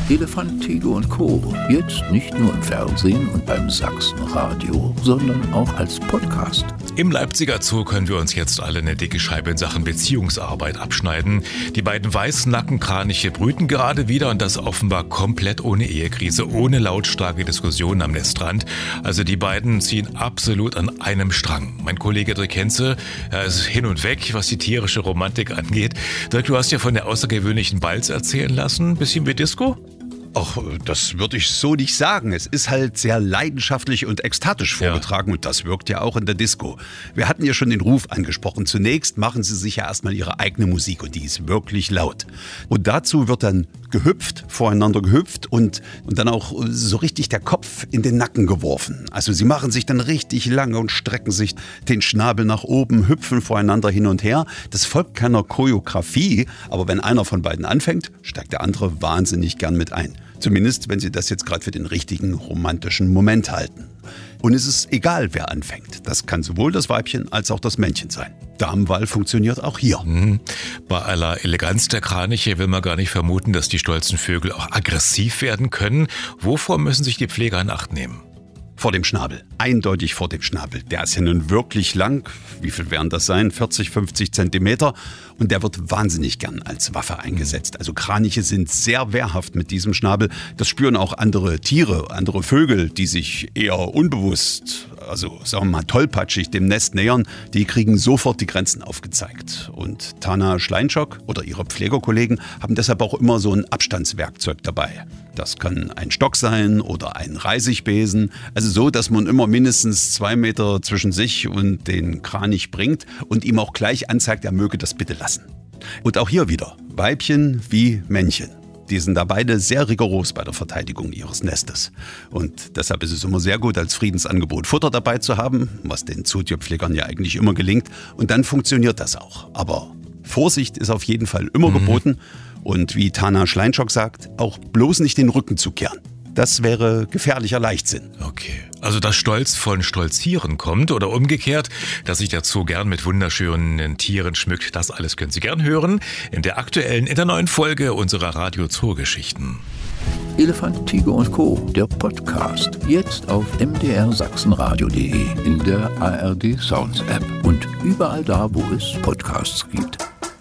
Elefant, Tiger und Co. Jetzt nicht nur im Fernsehen und beim Sachsenradio, sondern auch als Podcast. Im Leipziger Zoo können wir uns jetzt alle eine dicke Scheibe in Sachen Beziehungsarbeit abschneiden. Die beiden Weißnackenkraniche brüten gerade wieder und das offenbar komplett ohne Ehekrise, ohne lautstarke Diskussionen am Nestrand. Also die beiden ziehen absolut an einem Strang. Mein Kollege Dirk Henze, er ist hin und weg, was die tierische Romantik angeht. Dirk, du hast ja von der außergewöhnlichen Balz erzählen lassen. Bisschen wie Disco? Ach, das würde ich so nicht sagen. Es ist halt sehr leidenschaftlich und ekstatisch vorgetragen und das wirkt ja auch in der Disco. Wir hatten ja schon den Ruf angesprochen. Zunächst machen sie sich ja erstmal ihre eigene Musik und die ist wirklich laut. Und dazu wird dann gehüpft, voreinander gehüpft und dann auch so richtig der Kopf in den Nacken geworfen. Also sie machen sich dann richtig lange und strecken sich den Schnabel nach oben, hüpfen voreinander hin und her. Das folgt keiner Choreografie, aber wenn einer von beiden anfängt, steigt der andere wahnsinnig gern mit ein. Zumindest, wenn sie das jetzt gerade für den richtigen romantischen Moment halten. Und es ist egal, wer anfängt. Das kann sowohl das Weibchen als auch das Männchen sein. Damenwahl funktioniert auch hier. Bei aller Eleganz der Kraniche will man gar nicht vermuten, dass die stolzen Vögel auch aggressiv werden können. Wovor müssen sich die Pfleger in Acht nehmen? Vor dem Schnabel. Eindeutig vor dem Schnabel. Der ist ja nun wirklich lang. Wie viel werden das sein? 40, 50 Zentimeter. Und der wird wahnsinnig gern als Waffe eingesetzt. Also Kraniche sind sehr wehrhaft mit diesem Schnabel. Das spüren auch andere Tiere, andere Vögel, die sich eher unbewusst, also sagen wir mal tollpatschig dem Nest nähern. Die kriegen sofort die Grenzen aufgezeigt. Und Tana Schleinschok oder ihre Pflegerkollegen haben deshalb auch immer so ein Abstandswerkzeug dabei. Das kann ein Stock sein oder ein Reisigbesen. Also so, dass man immer mindestens 2 Meter zwischen sich und den Kranich bringt und ihm auch gleich anzeigt, er möge das bitte lassen. Und auch hier wieder, Weibchen wie Männchen. Die sind da beide sehr rigoros bei der Verteidigung ihres Nestes. Und deshalb ist es immer sehr gut, als Friedensangebot Futter dabei zu haben, was den Zootierpflegern ja eigentlich immer gelingt. Und dann funktioniert das auch. Aber Vorsicht ist auf jeden Fall immer geboten. Und wie Tana Schleinschok sagt, auch bloß nicht den Rücken zu kehren. Das wäre gefährlicher Leichtsinn. Okay, also dass Stolz von Stolzieren kommt oder umgekehrt, dass sich der Zoo gern mit wunderschönen Tieren schmückt, das alles können Sie gern hören in der neuen Folge unserer Radio-Zoo-Geschichten. Elefant, Tiger und Co., der Podcast. Jetzt auf mdrsachsenradio.de, in der ARD Sounds App und überall da, wo es Podcasts gibt.